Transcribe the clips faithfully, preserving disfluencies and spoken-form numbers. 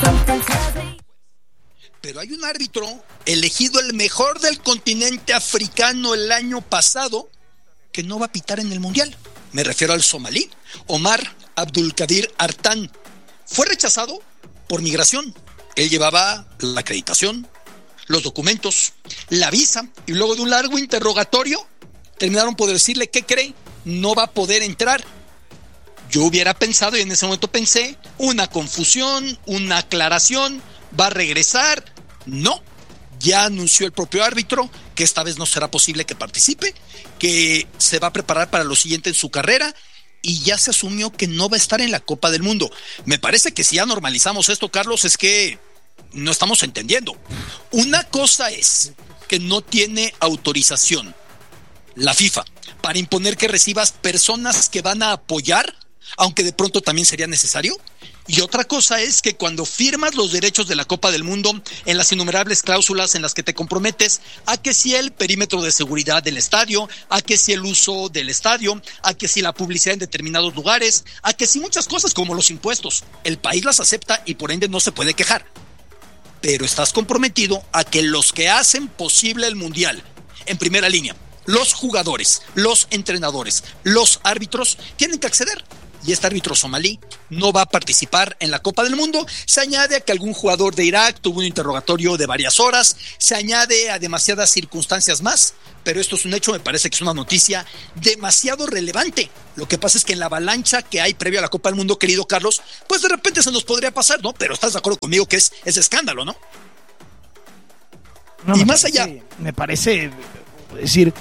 Pero hay un árbitro elegido el mejor del continente africano el año pasado que no va a pitar en el Mundial. Me refiero al somalí, Omar Abdulkadir Artan. Fue rechazado por migración. Él llevaba la acreditación, los documentos, la visa, y luego de un largo interrogatorio terminaron por decirle, ¿qué cree? No va a poder entrar. Yo hubiera pensado, y en ese momento pensé, una confusión, una aclaración, va a regresar. No, ya anunció el propio árbitro que esta vez no será posible que participe, que se va a preparar para lo siguiente en su carrera, y ya se asumió que no va a estar en la Copa del Mundo. Me parece que si ya normalizamos esto, Carlos, es que no estamos entendiendo. Una cosa es que no tiene autorización la FIFA para imponer que recibas personas que van a apoyar, aunque de pronto también sería necesario. Y otra cosa es que cuando firmas los derechos de la Copa del Mundo, en las innumerables cláusulas en las que te comprometes a que si el perímetro de seguridad del estadio, a que si el uso del estadio, a que si la publicidad en determinados lugares, a que si muchas cosas como los impuestos, el país las acepta y por ende no se puede quejar. Pero estás comprometido a que los que hacen posible el Mundial, en primera línea, los jugadores, los entrenadores, los árbitros, tienen que acceder. Y este árbitro somalí no va a participar en la Copa del Mundo. Se añade a que algún jugador de Irak tuvo un interrogatorio de varias horas, se añade a demasiadas circunstancias más, pero esto es un hecho, me parece que es una noticia demasiado relevante. Lo que pasa es que en la avalancha que hay previo a la Copa del Mundo, querido Carlos, pues de repente se nos podría pasar, ¿no? Pero estás de acuerdo conmigo que es, es escándalo, ¿no? No, y más parece, allá. Me parece, es decir,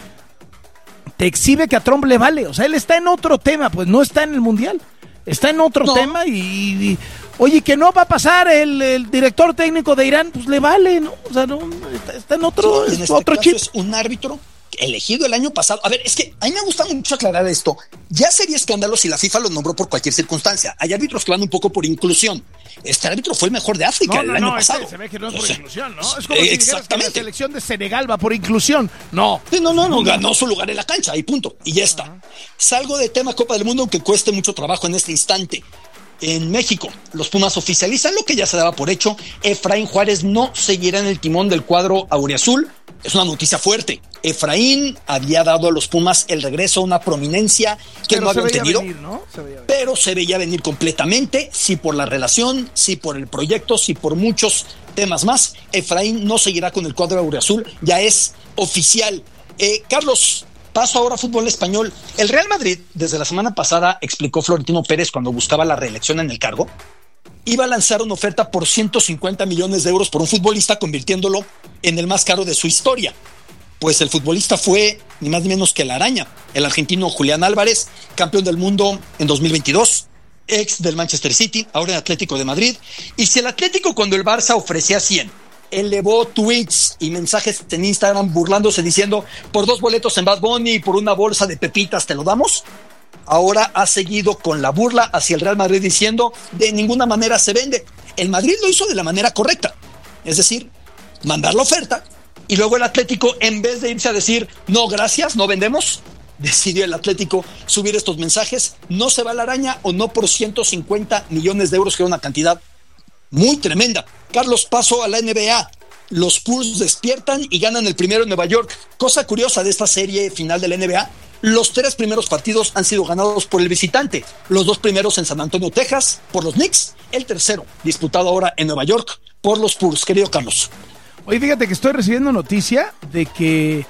te exhibe que a Trump le vale, o sea, él está en otro tema, pues no está en el Mundial, está en otro no. tema y, y, oye, que no va a pasar el, el director técnico de Irán, pues le vale, ¿no? O sea, no, está, está en otro, sí, en este otro caso chip. Es un árbitro elegido el año pasado. A ver, es que a mí me gusta mucho aclarar esto. Ya sería escándalo si la FIFA lo nombró por cualquier circunstancia. Hay árbitros que van un poco por inclusión. Este árbitro fue el mejor de África no, el no, año no, pasado. Se ve que no es por o sea, inclusión, ¿no? Es como eh, si exactamente. Que la selección de Senegal va por inclusión. No. Sí, no, no, no, ganó su lugar en la cancha y punto. Y ya está. Uh-huh. Salgo de tema Copa del Mundo, aunque cueste mucho trabajo en este instante. En México, los Pumas oficializan lo que ya se daba por hecho. Efraín Juárez no seguirá en el timón del cuadro auriazul. Es una noticia fuerte. Efraín había dado a los Pumas el regreso a una prominencia que pero no habían tenido, venir, ¿no? Se pero se veía venir completamente, sí por la relación, sí por el proyecto, sí por muchos temas más. Efraín no seguirá con el cuadro auriazul, ya es oficial. Eh, Carlos, paso ahora a fútbol español. El Real Madrid, desde la semana pasada, explicó Florentino Pérez cuando buscaba la reelección en el cargo, iba a lanzar una oferta por ciento cincuenta millones de euros por un futbolista, convirtiéndolo en el más caro de su historia. Pues el futbolista fue ni más ni menos que la araña, el argentino Julián Álvarez, campeón del mundo en dos mil veintidós, ex del Manchester City, ahora en Atlético de Madrid. Y si el Atlético, cuando el Barça ofrecía cien, elevó tweets y mensajes en Instagram burlándose diciendo por dos boletos en Bad Bunny y por una bolsa de pepitas te lo damos, ahora ha seguido con la burla hacia el Real Madrid diciendo de ninguna manera se vende. El Madrid lo hizo de la manera correcta, es decir, mandar la oferta. Y luego el Atlético, en vez de irse a decir, no, gracias, no vendemos, decidió el Atlético subir estos mensajes, no se va la araña o no por ciento cincuenta millones de euros, que era una cantidad muy tremenda. Carlos, paso a la N B A. Los Spurs despiertan y ganan el primero en Nueva York. Cosa curiosa de esta serie final de la N B A, los tres primeros partidos han sido ganados por el visitante. Los dos primeros en San Antonio, Texas, por los Knicks. El tercero, disputado ahora en Nueva York, por los Spurs. Querido Carlos. Oye, fíjate que estoy recibiendo noticia de que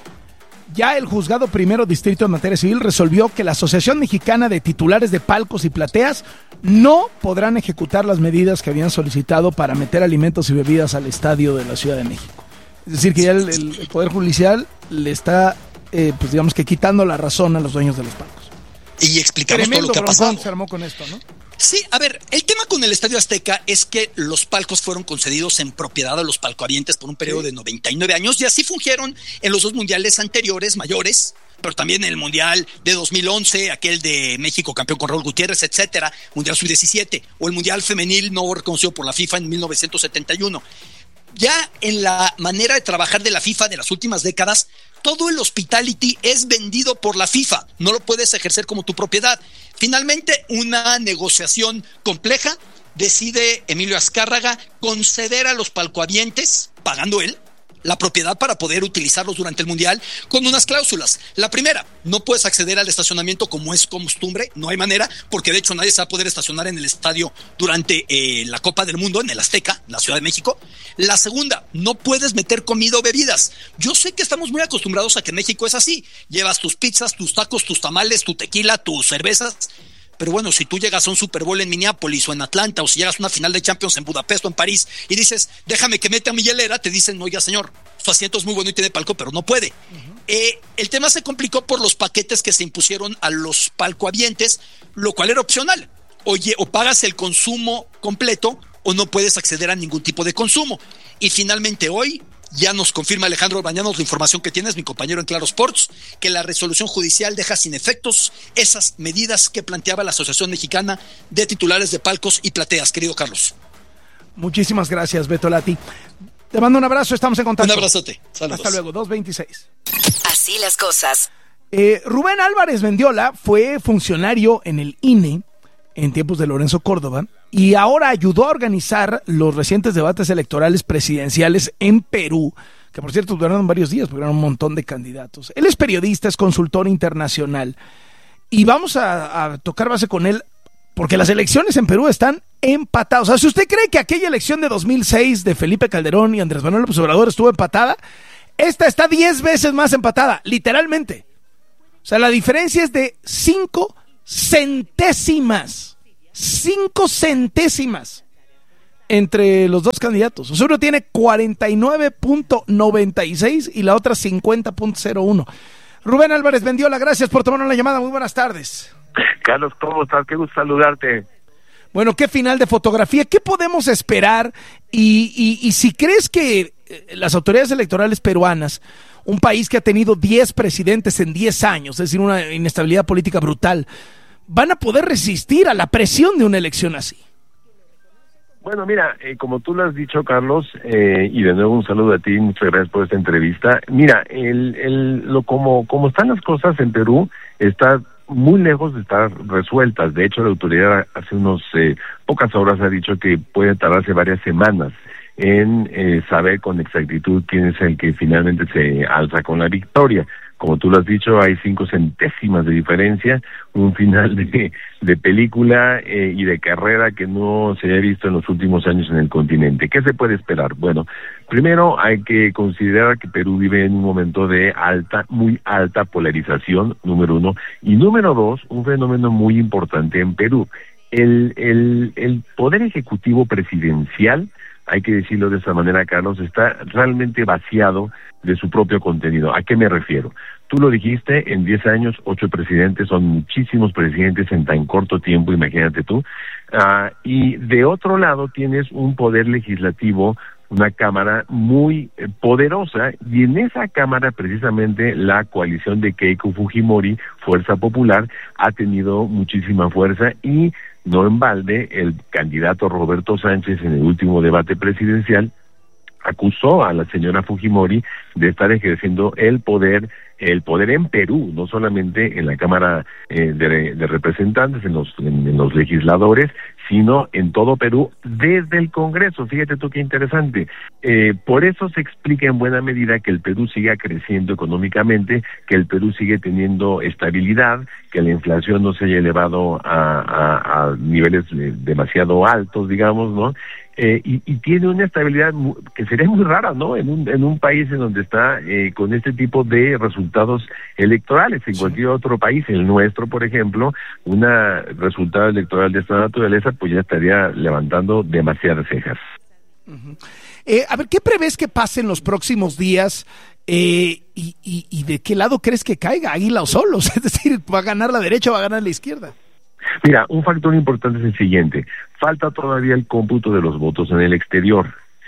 ya el Juzgado Primero Distrito en Materia Civil resolvió que la Asociación Mexicana de Titulares de Palcos y Plateas no podrán ejecutar las medidas que habían solicitado para meter alimentos y bebidas al estadio de la Ciudad de México. Es decir, que ya el, el, el Poder Judicial le está, eh, pues digamos que quitando la razón a los dueños de los palcos. Y explicamos Tremendo todo lo que ha pasado. Se armó con esto, ¿no? Sí, a ver, el tema con el Estadio Azteca es que los palcos fueron concedidos en propiedad a los palcohabientes por un periodo sí. de noventa y nueve años y así fungieron en los dos mundiales anteriores, mayores, pero también en el mundial de dos mil once, aquel de México campeón con Raúl Gutiérrez, etcétera, mundial sub diecisiete, o el mundial femenil no reconocido por la FIFA en mil novecientos setenta y uno. Ya en la manera de trabajar de la FIFA de las últimas décadas, todo el hospitality es vendido por la FIFA, no lo puedes ejercer como tu propiedad. Finalmente, una negociación compleja decide Emilio Azcárraga conceder a los palcohabientes, pagando él, la propiedad para poder utilizarlos durante el Mundial con unas cláusulas. La primera, no puedes acceder al estacionamiento como es costumbre, no hay manera, porque de hecho nadie se va a poder estacionar en el estadio durante eh, la Copa del Mundo, en el Azteca, en la Ciudad de México. La segunda, no puedes meter comida o bebidas. Yo sé que estamos muy acostumbrados a que México es así, llevas tus pizzas, tus tacos, tus tamales, tu tequila, tus cervezas. Pero bueno, si tú llegas a un Super Bowl en Minneapolis o en Atlanta, o si llegas a una final de Champions en Budapest o en París y dices, déjame que meta mi hielera, te dicen, no, ya señor, su asiento es muy bueno y tiene palco, pero no puede. Uh-huh. Eh, el tema se complicó por los paquetes que se impusieron a los palcohabientes, lo cual era opcional. Oye, o pagas el consumo completo o no puedes acceder a ningún tipo de consumo. Y finalmente hoy ya nos confirma Alejandro Bañanos la información que tienes, mi compañero en Claro Sports, que la resolución judicial deja sin efectos esas medidas que planteaba la Asociación Mexicana de Titulares de Palcos y Plateas. Querido Carlos. Muchísimas gracias, Beto Lati. Te mando un abrazo, estamos en contacto. Un abrazote. Saludos. Hasta luego, dos veintiséis. Así las cosas. Eh, Rubén Álvarez Mendiola fue funcionario en el I N E en tiempos de Lorenzo Córdoba y ahora ayudó a organizar los recientes debates electorales presidenciales en Perú, que por cierto duraron varios días porque eran un montón de candidatos. Él es periodista, es consultor internacional y vamos a, a tocar base con él porque las elecciones en Perú están empatadas. O sea, si usted cree que aquella elección de dos mil seis de Felipe Calderón y Andrés Manuel López Obrador estuvo empatada, esta está diez veces más empatada, literalmente. O sea, la diferencia es de cinco centésimas, cinco centésimas entre los dos candidatos. O sea, uno tiene cuarenta y nueve punto noventa y seis y la otra cincuenta punto cero uno. Rubén Álvarez Mendiola, gracias por tomarnos la llamada. Muy buenas tardes. Carlos, ¿cómo estás? Qué gusto saludarte. Bueno, qué final de fotografía. ¿Qué podemos esperar? Y, y, y si crees que las autoridades electorales peruanas, un país que ha tenido diez presidentes en diez años, es decir, una inestabilidad política brutal, van a poder resistir a la presión de una elección así. Bueno, mira, eh, como tú lo has dicho, Carlos, eh, y de nuevo un saludo a ti, muchas gracias por esta entrevista. Mira, el, el, lo como, como están las cosas en Perú, está muy lejos de estar resueltas. De hecho, la autoridad hace unos eh, pocas horas ha dicho que puede tardarse varias semanas en eh, saber con exactitud quién es el que finalmente se alza con la victoria. Como tú lo has dicho, hay cinco centésimas de diferencia, un final de, de película eh, y de carrera que no se haya visto en los últimos años en el continente. ¿Qué se puede esperar? Bueno, primero hay que considerar que Perú vive en un momento de alta, muy alta polarización, número uno, y número dos, un fenómeno muy importante en Perú. El, el, el poder ejecutivo presidencial, hay que decirlo de esta manera, Carlos, está realmente vaciado de su propio contenido. ¿A qué me refiero? Tú lo dijiste, en diez años, ocho presidentes, son muchísimos presidentes en tan corto tiempo, imagínate tú. Uh, y de otro lado tienes un poder legislativo, una cámara muy eh, poderosa, y en esa cámara precisamente la coalición de Keiko Fujimori, Fuerza Popular, ha tenido muchísima fuerza y no en balde el candidato Roberto Sánchez en el último debate presidencial acusó a la señora Fujimori de estar ejerciendo el poder, el poder en Perú, no solamente en la Cámara eh, de, de Representantes, en los, en, en los legisladores, sino en todo Perú desde el Congreso. Fíjate tú qué interesante. Eh, por eso se explica en buena medida que el Perú siga creciendo económicamente, que el Perú sigue teniendo estabilidad, que la inflación no se haya elevado a, a, a niveles demasiado altos, digamos, ¿no? Eh, y, y tiene una estabilidad muy, que sería muy rara, ¿no? En un en un país en donde está eh, con este tipo de resultados electorales. En sí. Cualquier otro país, el nuestro, por ejemplo, un resultado electoral de esta naturaleza, pues ya estaría levantando demasiadas cejas. Uh-huh. Eh, a ver, ¿qué prevés que pase en los próximos días? Eh, y, y, ¿Y de qué lado crees que caiga Águila o Solos? Es decir, ¿va a ganar la derecha o va a ganar la izquierda? Mira, un factor importante es el siguiente. Falta todavía el cómputo de los votos en el exterior.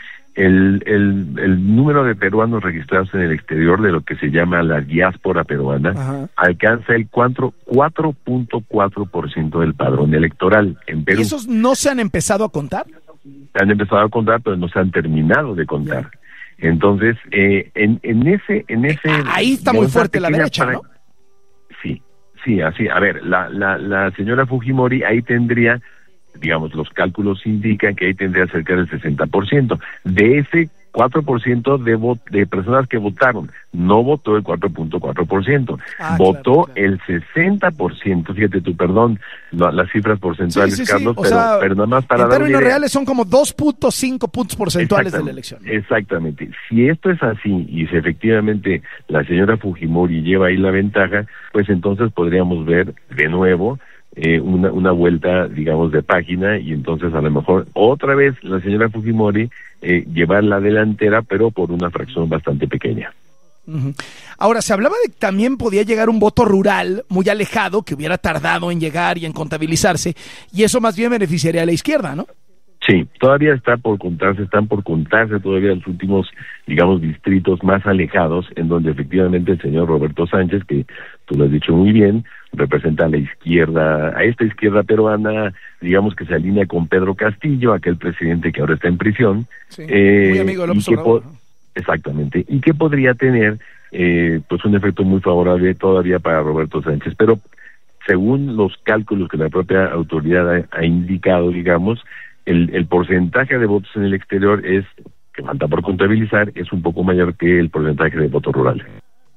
El, el, el número de peruanos registrados en el exterior, de lo que se llama la diáspora peruana, Ajá. alcanza el cuatro punto cuatro por ciento del padrón electoral en Perú. ¿Y esos no se han empezado a contar? Se han empezado a contar, pero no se han terminado de contar. Ya. Entonces, eh, en, en ese... en ese Ahí está muy fuerte la derecha, para... ¿no? Sí. Sí, así, a ver, la, la, la señora Fujimori ahí tendría digamos, los cálculos indican que ahí tendría cerca del sesenta por ciento. De ese cuatro por ciento de, vo- de personas que votaron, no votó el cuatro punto cuatro por ciento, Ah, votó claro, claro. el sesenta por ciento, fíjate tú, perdón, la- las cifras porcentuales, Sí, sí, sí. Carlos, O pero, sea, pero nada más para en dar una términos idea. reales son como dos punto cinco puntos porcentuales de la Exactamente, elección. Exactamente. Si esto es así y si efectivamente la señora Fujimori lleva ahí la ventaja, pues entonces podríamos ver de nuevo eh, una, una vuelta, digamos, de página y entonces a lo mejor otra vez la señora Fujimori eh, llevar la delantera, pero por una fracción bastante pequeña. Ujú. Ahora, se hablaba de que también podía llegar un voto rural muy alejado, que hubiera tardado en llegar y en contabilizarse, y eso más bien beneficiaría a la izquierda, ¿no? Sí, todavía está por contarse, están por contarse todavía los últimos, digamos, distritos más alejados, en donde efectivamente el señor Roberto Sánchez, que tú lo has dicho muy bien, representa a la izquierda, a esta izquierda peruana, digamos que se alinea con Pedro Castillo, aquel presidente que ahora está en prisión. Sí, eh, muy amigo de López y que Obrador, po- ¿no? Exactamente, y que podría tener eh, pues un efecto muy favorable todavía para Roberto Sánchez, pero según los cálculos que la propia autoridad ha, ha indicado, digamos, el, el porcentaje de votos en el exterior es, que falta por contabilizar, es un poco mayor que el porcentaje de votos rurales.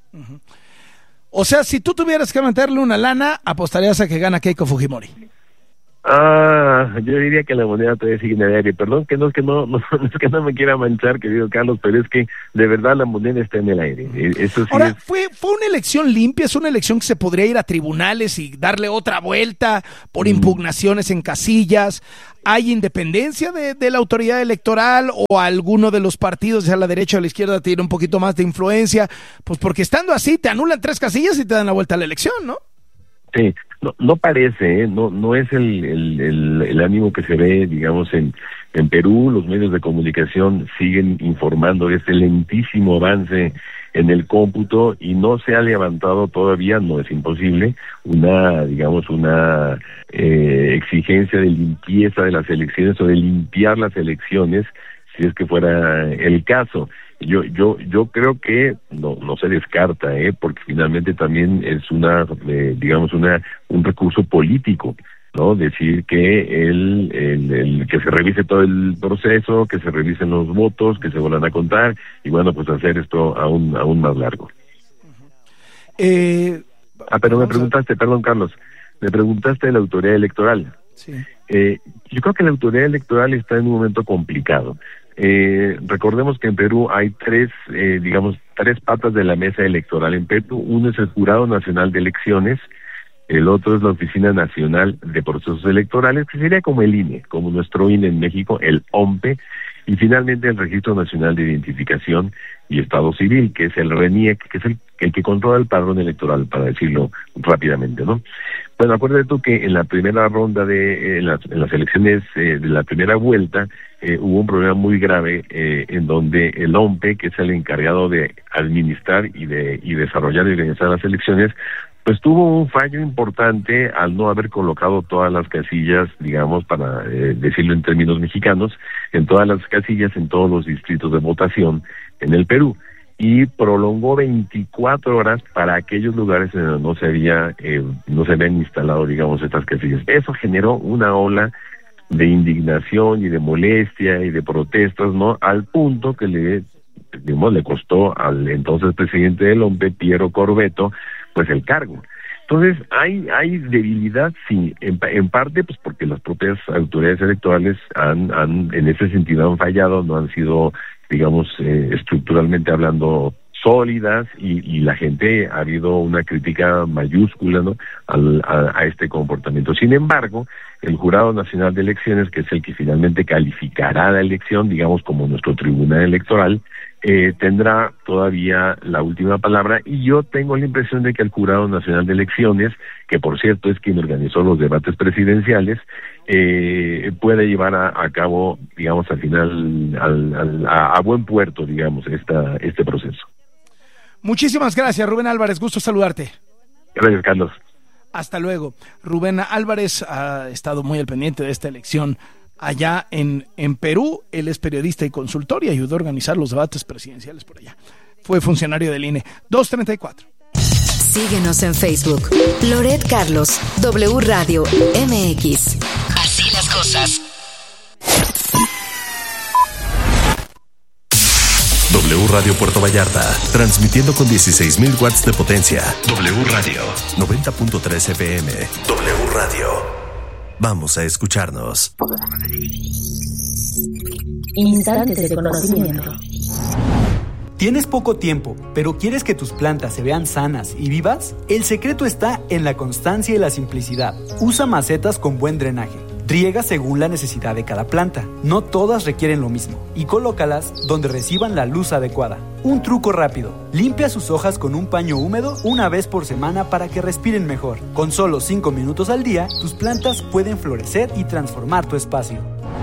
O sea, si tú tuvieras que meterle una lana, apostarías a que gana Keiko Fujimori. Ah, yo diría que la moneda todavía sigue en el aire. Perdón que no es que no, no, no es que no me quiera manchar, querido Carlos, pero es que de verdad la moneda está en el aire. Eh, Eso sí Ahora, es. fue, fue una elección limpia, es una elección que se podría ir a tribunales y darle otra vuelta por impugnaciones en casillas. ¿Hay independencia de, de la autoridad electoral o alguno de los partidos, sea la derecha o la izquierda, tiene un poquito más de influencia? Pues porque estando así te anulan tres casillas y te dan la vuelta a la elección, ¿no? Sí, no, no parece, ¿eh? no, no es el, el, el, el ánimo que se ve, digamos, en, en Perú. Los medios de comunicación siguen informando de este lentísimo avance en el cómputo y no se ha levantado todavía, no es imposible, una, digamos, una eh, exigencia de limpieza de las elecciones o de limpiar las elecciones, si es que fuera el caso. Yo yo yo creo que no no se descarta, eh, porque finalmente también es una, eh, digamos, una un recurso político, ¿no? Decir que el, el, el que se revise todo el proceso, que se revisen los votos, que se vuelvan a contar y bueno, pues hacer esto aún aún más largo. Eh, Ah, pero me vamos a- preguntaste, perdón Carlos, me preguntaste de la autoridad electoral. Sí. Eh, yo creo que la autoridad electoral está en un momento complicado. Eh, recordemos que en Perú hay tres, eh, digamos, tres patas de la mesa electoral en Perú. Uno es el Jurado Nacional de Elecciones, el otro es la Oficina Nacional de Procesos Electorales, que sería como el I N E, como nuestro I N E en México, el O M P E, y finalmente el Registro Nacional de Identificación y Estado Civil, que es el RENIEC, que es el, el que controla el padrón electoral, para decirlo rápidamente, ¿no? Bueno, acuérdate tú que en la primera ronda de, eh, en, las, en las elecciones eh, de la primera vuelta, eh, hubo un problema muy grave eh, en donde el O M P E, que es el encargado de administrar y de y desarrollar y organizar las elecciones, pues tuvo un fallo importante al no haber colocado todas las casillas, digamos, para eh, decirlo en términos mexicanos, en todas las casillas, en todos los distritos de votación en el Perú, y prolongó veinticuatro horas para aquellos lugares en donde no se había eh, no se habían instalado, digamos, estas casillas. Eso generó una ola de indignación y de molestia y de protestas, ¿no? Al punto que le, digamos, le costó al entonces presidente del O M P E, Piero Corvetto, pues el cargo. Entonces, hay hay debilidad, sí, en, en parte pues porque las propias autoridades electorales han, han en ese sentido han fallado, no han sido, digamos, eh, estructuralmente hablando, sólidas, y, y la gente ha habido una crítica mayúscula, ¿no?, al, a, a este comportamiento. Sin embargo, el Jurado Nacional de Elecciones, que es el que finalmente calificará la elección, digamos, como nuestro tribunal electoral, eh, tendrá todavía la última palabra, y yo tengo la impresión de que el Jurado Nacional de Elecciones, que por cierto es quien organizó los debates presidenciales, eh, puede llevar a, a cabo, digamos, al final, al, al, a, a buen puerto, digamos, esta, este proceso. Muchísimas gracias, Rubén Álvarez, gusto saludarte. Gracias, Carlos. Hasta luego. Rubén Álvarez ha estado muy al pendiente de esta elección allá en, en Perú. Él es periodista y consultor y ayudó a organizar los debates presidenciales por allá. Fue funcionario del I N E. dos treinta y cuatro. Síguenos en Facebook. Loret Carlos, W Radio M X. Así las cosas. cosas. W Radio Puerto Vallarta, transmitiendo con dieciséis mil watts de potencia. W Radio, noventa punto tres F M. W Radio. Vamos a escucharnos. Instantes de conocimiento. ¿Tienes poco tiempo, pero quieres que tus plantas se vean sanas y vivas? El secreto está en la constancia y la simplicidad. Usa macetas con buen drenaje. Riega según la necesidad de cada planta. No todas requieren lo mismo. Y colócalas donde reciban la luz adecuada. Un truco rápido. Limpia sus hojas con un paño húmedo una vez por semana para que respiren mejor. Con solo cinco minutos al día, tus plantas pueden florecer y transformar tu espacio.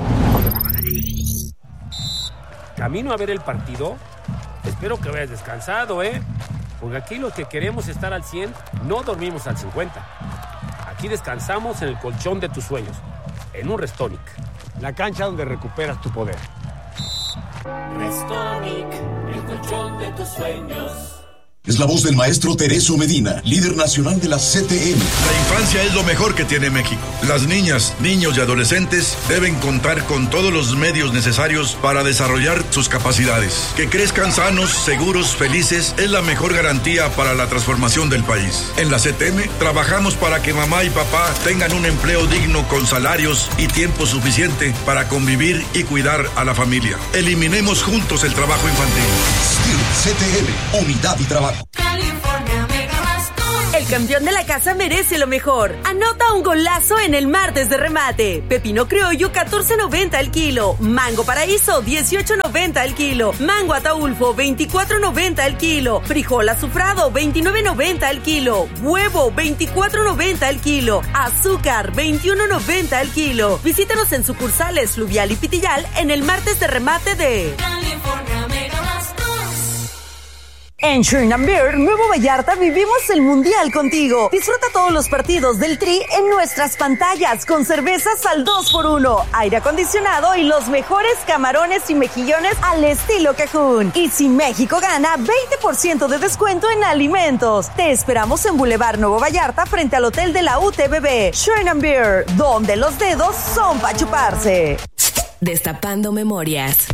¿Camino a ver el partido? Espero que hayas descansado, ¿eh? Porque aquí los que queremos estar al cien, no dormimos al cincuenta. Aquí descansamos en el colchón de tus sueños, en un Restonic. La cancha donde recuperas tu poder. Restonic, el colchón de tus sueños. Es la voz del maestro Tereso Medina, líder nacional de la C T M. La infancia es lo mejor que tiene México. Las niñas, niños y adolescentes deben contar con todos los medios necesarios para desarrollar sus capacidades. Que crezcan sanos, seguros, felices es la mejor garantía para la transformación del país. En la C T M trabajamos para que mamá y papá tengan un empleo digno con salarios y tiempo suficiente para convivir y cuidar a la familia. Eliminemos juntos el trabajo infantil. C T M, unidad y trabajo. California Mega Más. El campeón de la casa merece lo mejor. Anota un golazo en el martes de remate. Pepino criollo catorce noventa el kilo. Mango paraíso dieciocho noventa el kilo. Mango ataulfo veinticuatro noventa el kilo. Frijol azufrado veintinueve noventa el kilo. Huevo veinticuatro noventa el kilo. Azúcar veintiuno noventa el kilo. Visítanos en sucursales Fluvial y Pitillal en el martes de remate de California Mega Más. En Sherman Beer, Nuevo Vallarta, vivimos el Mundial contigo. Disfruta todos los partidos del Tri en nuestras pantallas con cervezas al dos por uno, aire acondicionado y los mejores camarones y mejillones al estilo Cajún. Y si México gana, veinte por ciento de descuento en alimentos. Te esperamos en Boulevard Nuevo Vallarta frente al Hotel de la U T B B. Sherman Beer, donde los dedos son para chuparse. Destapando memorias.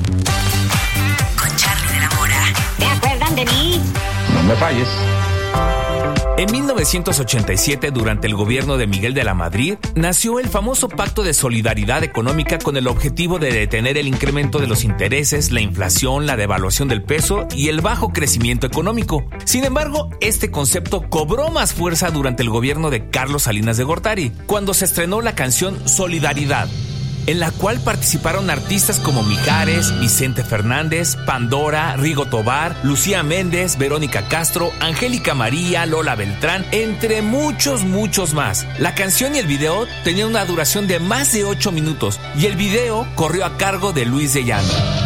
¿Te acuerdan de mí? No me falles. En mil novecientos ochenta y siete, durante el gobierno de Miguel de la Madrid, nació el famoso Pacto de Solidaridad Económica con el objetivo de detener el incremento de los intereses, la inflación, la devaluación del peso y el bajo crecimiento económico. Sin embargo, este concepto cobró más fuerza durante el gobierno de Carlos Salinas de Gortari, cuando se estrenó la canción Solidaridad, en la cual participaron artistas como Mijares, Vicente Fernández, Pandora, Rigo Tobar, Lucía Méndez, Verónica Castro, Angélica María, Lola Beltrán, entre muchos, muchos más. La canción y el video tenían una duración de más de ocho minutos y el video corrió a cargo de Luis de Llano.